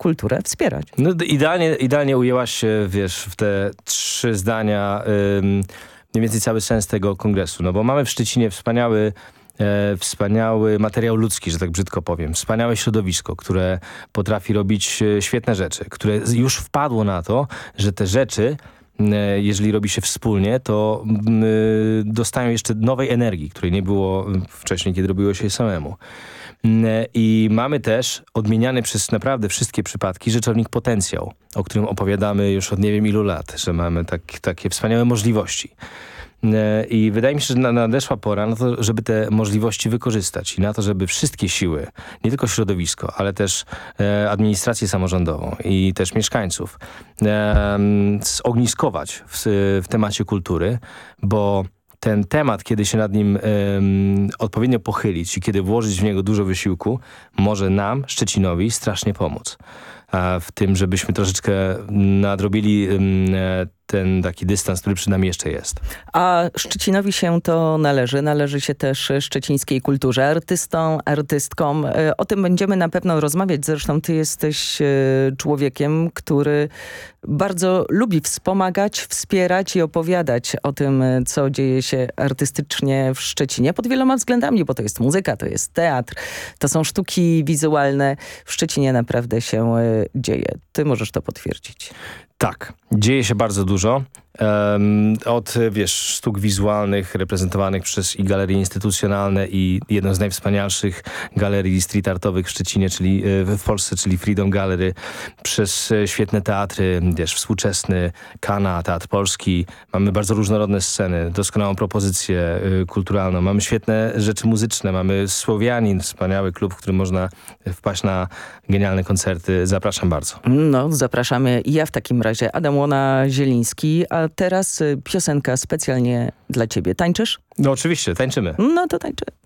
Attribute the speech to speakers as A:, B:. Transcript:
A: kulturę wspierać.
B: No, idealnie ujęłaś, wiesz, w te 3 zdania mniej więcej cały sens tego kongresu. No bo mamy w Szczecinie wspaniały materiał ludzki, że tak brzydko powiem. Wspaniałe środowisko, które potrafi robić świetne rzeczy, które już wpadło na to, że te rzeczy, jeżeli robi się wspólnie, to dostają jeszcze nowej energii, której nie było wcześniej, kiedy robiło się samemu. I mamy też odmieniany przez naprawdę wszystkie przypadki rzeczownik potencjał, o którym opowiadamy już od nie wiem ilu lat, że mamy takie wspaniałe możliwości. I wydaje mi się, że nadeszła pora na to, żeby te możliwości wykorzystać i na to, żeby wszystkie siły, nie tylko środowisko, ale też administrację samorządową i też mieszkańców zogniskować w temacie kultury, bo ten temat, kiedy się nad nim odpowiednio pochylić i kiedy włożyć w niego dużo wysiłku, może nam, Szczecinowi, strasznie pomóc. W tym, żebyśmy troszeczkę nadrobili ten taki dystans, który przed nami jeszcze jest.
A: A Szczecinowi się to należy. Należy się też szczecińskiej kulturze, artystom, artystkom. O tym będziemy na pewno rozmawiać. Zresztą ty jesteś człowiekiem, który bardzo lubi wspomagać, wspierać i opowiadać o tym, co dzieje się artystycznie w Szczecinie pod wieloma względami, bo to jest muzyka, to jest teatr, to są sztuki wizualne. W Szczecinie naprawdę się dzieje. Ty możesz to potwierdzić.
B: Tak, dzieje się bardzo dużo. Od, sztuk wizualnych reprezentowanych przez i galerie instytucjonalne i jedną z najwspanialszych galerii street artowych w Szczecinie, czyli w Polsce, czyli Freedom Gallery, przez świetne teatry, współczesny, Kana, Teatr Polski. Mamy bardzo różnorodne sceny, doskonałą propozycję kulturalną. Mamy świetne rzeczy muzyczne, mamy Słowianin, wspaniały klub, w którym można wpaść na genialne koncerty. Zapraszam bardzo.
A: No, zapraszamy. Ja w takim razie, Adam Łona-Zieliński, a teraz piosenka specjalnie dla ciebie. Tańczysz?
B: No oczywiście, tańczymy.
A: No to tańczy.